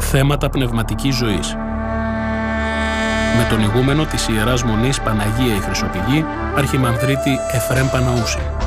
Θέματα πνευματικής ζωής. Με τον ηγούμενο της Ιεράς Μονής Παναγία η Χρυσοπηγή, Αρχιμανδρίτη Εφραίμ Παναούση.